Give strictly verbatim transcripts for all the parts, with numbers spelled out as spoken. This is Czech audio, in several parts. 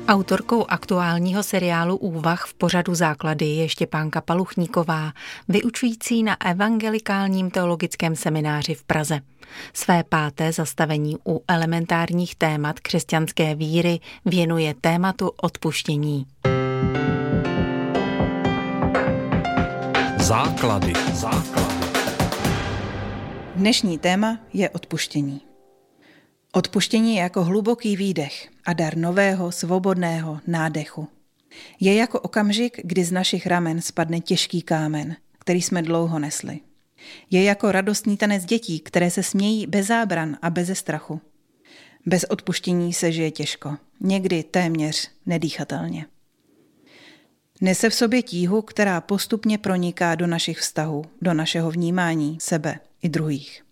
Autorkou aktuálního seriálu Úvah v pořadu Základy je Štěpánka Paluchníková, vyučující na Evangelikálním teologickém semináři v Praze. Své páté zastavení u elementárních témat křesťanské víry věnuje tématu odpuštění. Základy. Základy. Dnešní téma je odpuštění. Odpuštění je jako hluboký výdech a dar nového, svobodného nádechu. Je jako okamžik, kdy z našich ramen spadne těžký kámen, který jsme dlouho nesli. Je jako radostný tanec dětí, které se smějí bez zábran a beze strachu. Bez odpuštění se žije těžko, někdy téměř nedýchatelně. Nese v sobě tíhu, která postupně proniká do našich vztahů, do našeho vnímání sebe i druhých.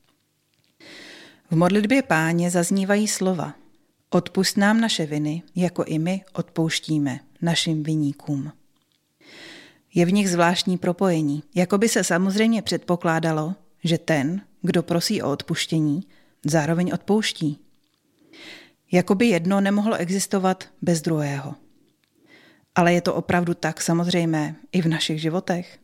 V modlitbě Páně zaznívají slova: Odpusť nám naše viny, jako i my odpouštíme našim viníkům. Je v nich zvláštní propojení, jako by se samozřejmě předpokládalo, že ten, kdo prosí o odpuštění, zároveň odpouští. Jako by jedno nemohlo existovat bez druhého. Ale je to opravdu tak samozřejmé i v našich životech?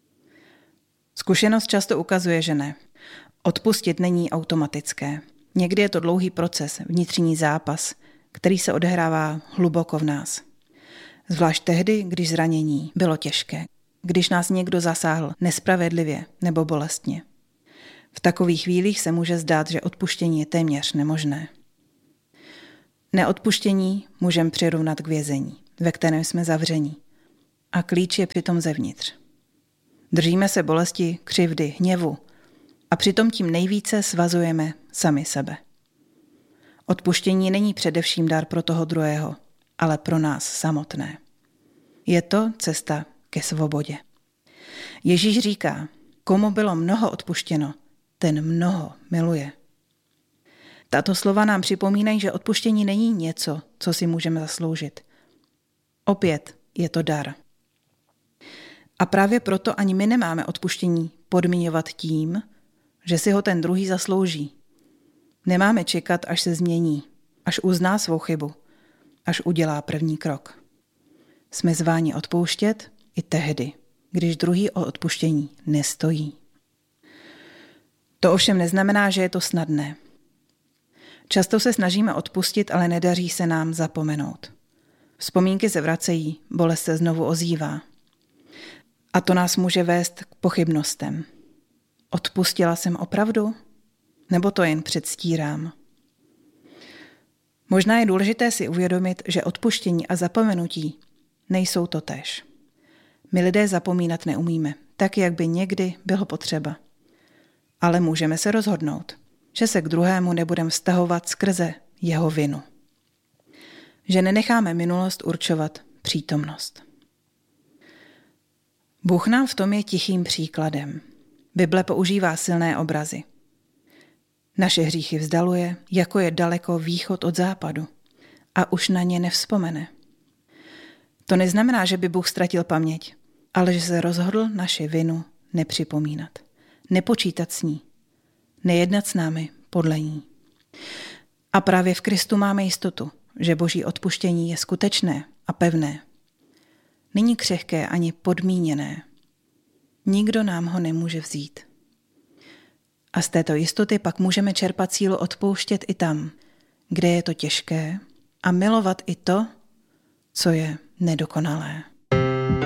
Zkušenost často ukazuje, že ne. Odpustit není automatické. Někdy je to dlouhý proces, vnitřní zápas, který se odehrává hluboko v nás. Zvlášť tehdy, když zranění bylo těžké, když nás někdo zasáhl nespravedlivě nebo bolestně. V takových chvílích se může zdát, že odpuštění je téměř nemožné. Neodpuštění můžeme přirovnat k vězení, ve kterém jsme zavření. A klíč je přitom zevnitř. Držíme se bolesti, křivdy, hněvu a přitom tím nejvíce svazujeme sami sebe. Odpuštění není především dar pro toho druhého, ale pro nás samotné. Je to cesta ke svobodě. Ježíš říká, komu bylo mnoho odpuštěno, ten mnoho miluje. Tato slova nám připomínají, že odpuštění není něco, co si můžeme zasloužit. Opět je to dar. A právě proto ani my nemáme odpuštění podmiňovat tím, že si ho ten druhý zaslouží. Nemáme čekat, až se změní, až uzná svou chybu, až udělá první krok. Jsme zváni odpouštět i tehdy, když druhý o odpuštění nestojí. To ovšem neznamená, že je to snadné. Často se snažíme odpustit, ale nedaří se nám zapomenout. Vzpomínky se vracejí, bolest se znovu ozývá. A to nás může vést k pochybnostem. Odpustila jsem opravdu? Nebo to jen předstírám? Možná je důležité si uvědomit, že odpuštění a zapomenutí nejsou totéž. My lidé zapomínat neumíme, tak jak by někdy bylo potřeba. Ale můžeme se rozhodnout, že se k druhému nebudeme vztahovat skrze jeho vinu. Že nenecháme minulost určovat přítomnost. Bůh nám v tom je tichým příkladem. Bible používá silné obrazy. Naše hříchy vzdaluje, jako je daleko východ od západu, a už na ně nevzpomene. To neznamená, že by Bůh ztratil paměť, ale že se rozhodl naši vinu nepřipomínat, nepočítat s ní, nejednat s námi podle ní. A právě v Kristu máme jistotu, že Boží odpuštění je skutečné a pevné. Není křehké ani podmíněné. Nikdo nám ho nemůže vzít. A z této jistoty pak můžeme čerpat sílu odpouštět i tam, kde je to těžké, a milovat i to, co je nedokonalé.